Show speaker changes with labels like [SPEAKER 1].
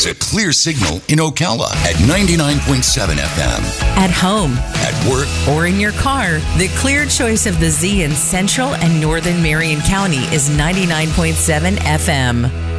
[SPEAKER 1] A clear signal in Ocala at 99.7 FM.
[SPEAKER 2] At home,
[SPEAKER 1] at work,
[SPEAKER 2] or in your car, the clear choice of the Z in Central and Northern Marion County is 99.7 FM.